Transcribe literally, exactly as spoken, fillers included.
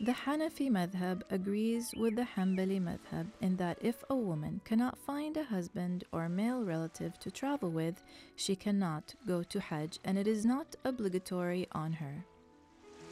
The Hanafi madhab agrees with the Hanbali madhab in that if a woman cannot find a husband or male relative to travel with, she cannot go to Hajj and it is not obligatory on her.